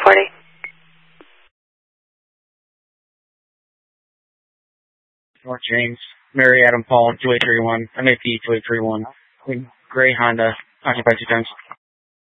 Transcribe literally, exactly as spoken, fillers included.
forty. North James, Mary Adam Paul, two eight three one, M A P two eight three one, Gray Honda, occupied two times.